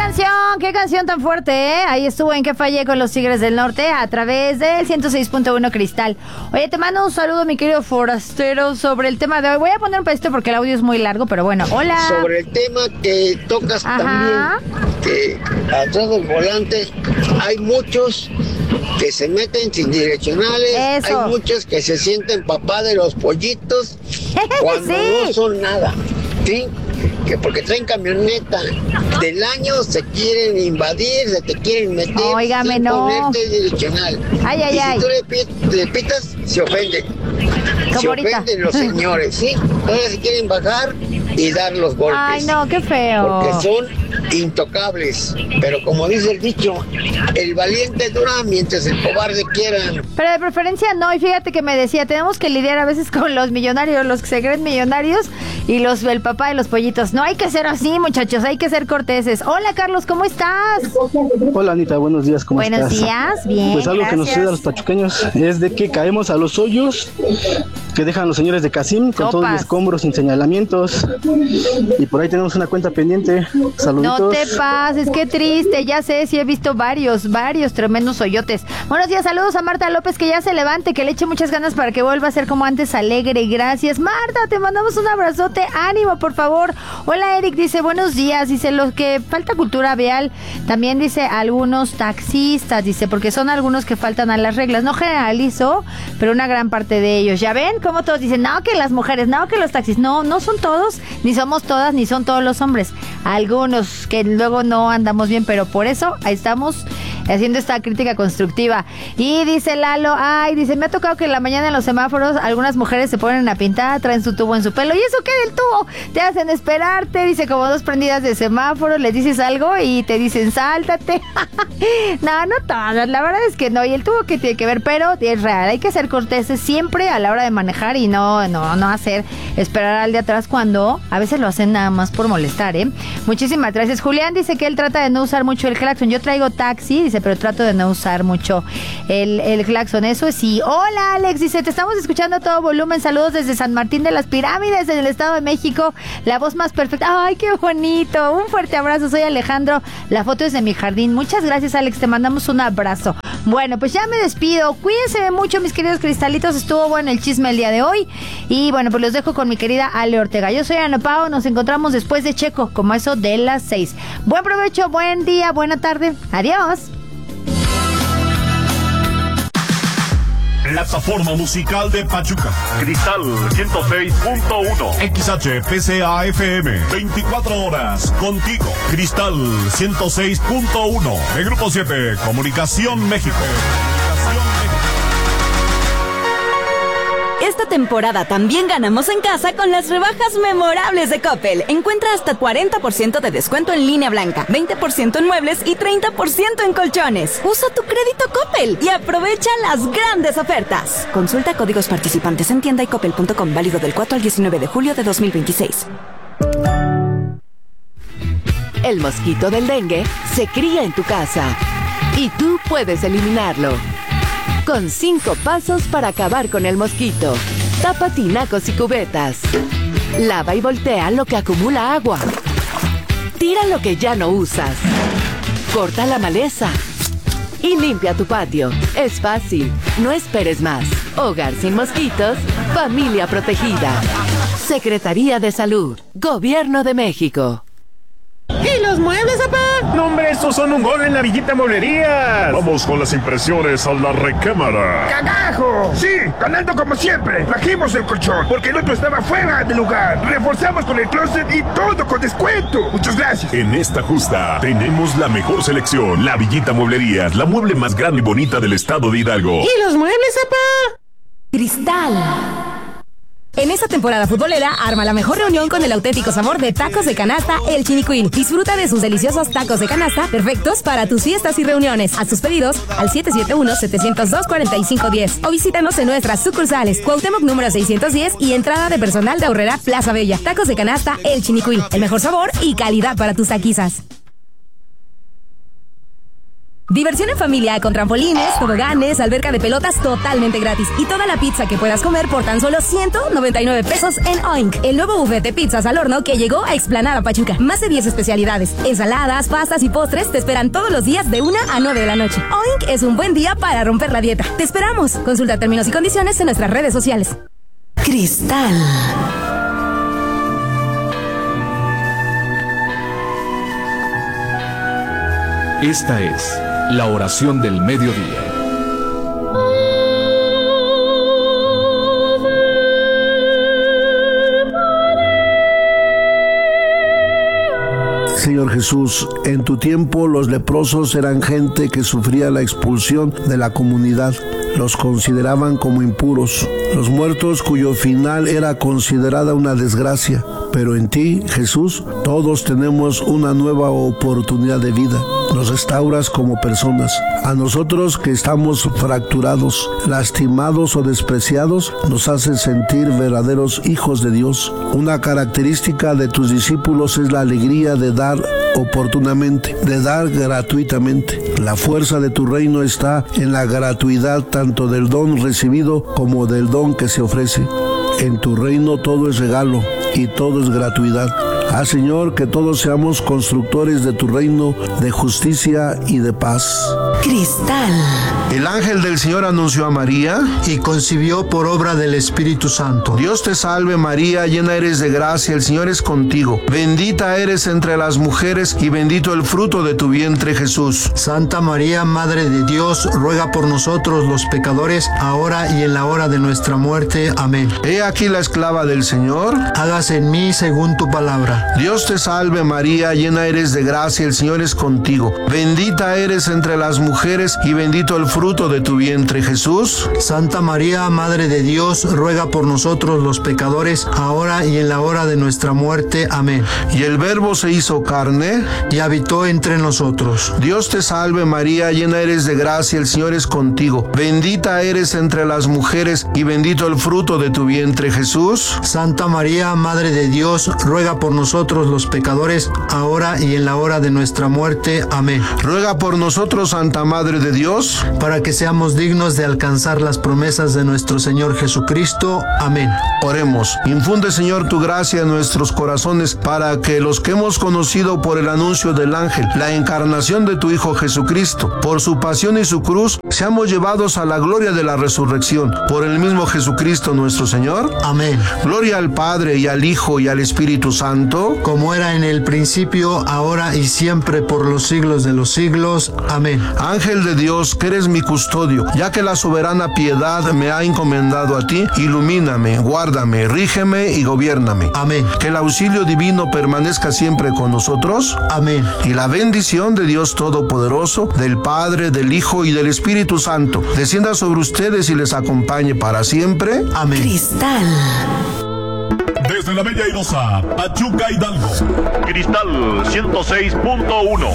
Qué canción tan fuerte, ¿eh? Ahí estuvo En Que Fallé con los Tigres del Norte a través del 106.1 Cristal. Oye, te mando un saludo, mi querido forastero, sobre el tema de hoy. Voy a poner un pedacito porque el audio es muy largo, pero bueno, hola. Sobre el tema que tocas también, que atrás del volante hay muchos que se meten sin direccionales. Eso. Hay muchos que se sienten papá de los pollitos cuando no son nada, ¿sí? Que porque traen camioneta del año se quieren invadir, se te quieren meter. Óigame, sin ponerte direccional. Ay. Si tú le pitas, se ofenden. Se ofenden los señores, ¿sí? Entonces se quieren bajar y dar los golpes. Ay, no, qué feo. Porque son intocables. Pero como dice el dicho, el valiente dura mientras el cobarde quiera. Pero de preferencia no, y fíjate que me decía, tenemos que lidiar a veces con los millonarios, los que se creen millonarios, y el papá de los pollitos. No hay que ser así, muchachos, hay que ser corteses. Hola, Carlos, ¿cómo estás? Hola, Anita, buenos días, ¿cómo estás? Buenos días, bien, pues algo gracias. Que nos sucede a los pachuqueños es de que caemos a los hoyos que dejan los señores de Casim con todo el escombro, sin señalamientos, y por ahí tenemos una cuenta pendiente. Saluditos. No te pases, qué triste, ya sé, sí he visto varios tremendos hoyotes. Buenos días, saludos a Marta López, que ya se levante, que le eche muchas ganas para que vuelva a ser como antes, alegre. Gracias, Marta, te mandamos un abrazote, ánimo, por favor. Hola, Eric, dice, buenos días, dice, los que falta cultura vial, también dice, algunos taxistas, dice, porque son algunos que faltan a las reglas, no generalizo, pero una gran parte de ellos. ¿Ya ven cómo todos dicen, no, que las mujeres, no, que los taxis? No son todos, ni somos todas, ni son todos los hombres. Algunos que luego no andamos bien, pero por eso ahí estamos haciendo esta crítica constructiva. Y dice Lalo, dice, me ha tocado que en la mañana en los semáforos algunas mujeres se ponen a pintar, traen su tubo en su pelo, ¿y eso qué del tubo? Te hacen esperarte, dice, como dos prendidas de semáforo, les dices algo y te dicen, sáltate. No todas, la verdad es que no, y el tubo que tiene que ver, pero es real, hay que ser corteses siempre a la hora de manejar y no hacer esperar al de atrás cuando a veces lo hacen nada más por molestar, ¿eh? Muchísimas gracias. Julián dice que él trata de no usar mucho el claxon. Yo traigo taxi, dice, pero trato de no usar mucho el claxon. Eso sí. Hola, Alex, dice, te estamos escuchando a todo volumen. Saludos desde San Martín de las Pirámides, en el Estado de México. La voz más perfecta. Ay, qué bonito. Un fuerte abrazo. Soy Alejandro. La foto es de mi jardín. Muchas gracias, Alex. Te mandamos un abrazo. Bueno, pues ya me despido. Cuídense mucho, mis queridos cristalitos. Estuvo bueno el chisme el día de hoy. Y bueno, pues los dejo con mi querida Ale Ortega. Yo soy Ana Pao. Nos encontramos después de Checo, como eso de las 6. Buen provecho, buen día, buena tarde. Adiós. Plataforma musical de Pachuca. Cristal 106.1. XHPCA FM. 24 horas contigo. Cristal 106.1. El Grupo 7. Comunicación México. Esta temporada también ganamos en casa con las rebajas memorables de Coppel. Encuentra hasta 40% de descuento en línea blanca, 20% en muebles y 30% en colchones. Usa tu crédito Coppel y aprovecha las grandes ofertas. Consulta códigos participantes en tienda y coppel.com, válido del 4 al 19 de julio de 2026. El mosquito del dengue se cría en tu casa y tú puedes eliminarlo. Con 5 pasos para acabar con el mosquito. Tapa tinacos y cubetas. Lava y voltea lo que acumula agua. Tira lo que ya no usas. Corta la maleza. Y limpia tu patio. Es fácil. No esperes más. Hogar sin mosquitos. Familia protegida. Secretaría de Salud. Gobierno de México. ¿Y los muebles, papá? No, hombre, estos son un gol en la Villita Mueblerías. Vamos con las impresiones a la recámara. ¡Cagajo! Sí, ganando como siempre. Trajimos el colchón porque el otro estaba fuera de lugar. Reforzamos con el closet y todo con descuento. Muchas gracias. En esta justa tenemos la mejor selección. La Villita Mueblerías, la mueble más grande y bonita del estado de Hidalgo. ¿Y los muebles, papá? Cristal. En esta temporada futbolera, arma la mejor reunión con el auténtico sabor de tacos de canasta El Chinicuil. Disfruta de sus deliciosos tacos de canasta, perfectos para tus fiestas y reuniones. Haz tus pedidos al 771-702-4510 o visítanos en nuestras sucursales Cuauhtémoc número 610 y entrada de personal de Aurrera Plaza Bella. Tacos de canasta El Chinicuil, el mejor sabor y calidad para tus taquizas. Diversión en familia con trampolines, toboganes, alberca de pelotas totalmente gratis. Y toda la pizza que puedas comer por tan solo 199 pesos en Oink. El nuevo buffet de pizzas al horno que llegó a Explanada Pachuca. Más de 10 especialidades. Ensaladas, pastas y postres te esperan todos los días de 1 a 9 de la noche. Oink es un buen día para romper la dieta. ¡Te esperamos! Consulta términos y condiciones en nuestras redes sociales. Cristal. Esta es la oración del mediodía. Señor Jesús, en tu tiempo los leprosos eran gente que sufría la expulsión de la comunidad. Los consideraban como impuros. Los muertos cuyo final era considerada una desgracia. Pero en ti, Jesús, todos tenemos una nueva oportunidad de vida. Nos restauras como personas. A nosotros que estamos fracturados, lastimados o despreciados, nos haces sentir verdaderos hijos de Dios. Una característica de tus discípulos es la alegría de dar oportunamente, de dar gratuitamente. La fuerza de tu reino está en la gratuidad tanto del don recibido como del don que se ofrece. En tu reino todo es regalo y todo es gratuidad. Haz, Señor, que todos seamos constructores de tu reino de justicia y de paz. Cristal. El ángel del Señor anunció a María y concibió por obra del Espíritu Santo. Dios te salve María, llena eres de gracia, el Señor es contigo. Bendita eres entre las mujeres y bendito el fruto de tu vientre, Jesús. Santa María, Madre de Dios, ruega por nosotros los pecadores, ahora y en la hora de nuestra muerte. Amén. He aquí la esclava del Señor. Hágase en mí según tu palabra. Dios te salve María, llena eres de gracia, el Señor es contigo. Bendita eres entre las mujeres y bendito el fruto de tu vientre, Jesús. Santa María, Madre de Dios, ruega por nosotros los pecadores, ahora y en la hora de nuestra muerte. Amén. Y el Verbo se hizo carne y habitó entre nosotros. Dios te salve María, llena eres de gracia, el Señor es contigo. Bendita eres entre las mujeres y bendito el fruto de tu vientre, Jesús. Santa María, Madre de Dios, ruega por nosotros los pecadores, ahora y en la hora de nuestra muerte. Amén. Ruega por nosotros, Santa Madre de Dios, para que seamos dignos de alcanzar las promesas de nuestro Señor Jesucristo. Amén. Oremos. Infunde, Señor, tu gracia en nuestros corazones para que los que hemos conocido por el anuncio del ángel, la encarnación de tu Hijo Jesucristo, por su pasión y su cruz, seamos llevados a la gloria de la resurrección. Por el mismo Jesucristo nuestro Señor. Amén. Gloria al Padre y al Hijo y al Espíritu Santo, como era en el principio, ahora y siempre, por los siglos de los siglos. Amén. Ángel de Dios, que eres mi custodio, ya que la soberana piedad me ha encomendado a ti, ilumíname, guárdame, rígeme y gobiérname. Amén. Que el auxilio divino permanezca siempre con nosotros. Amén. Y la bendición de Dios Todopoderoso, del Padre, del Hijo y del Espíritu Santo, descienda sobre ustedes y les acompañe para siempre. Amén. Cristal. Desde la Bella Airosa, Pachuca, Hidalgo. Cristal 106.1.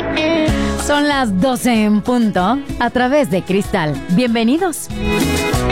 Son las 12 en punto a través de Cristal. Bienvenidos.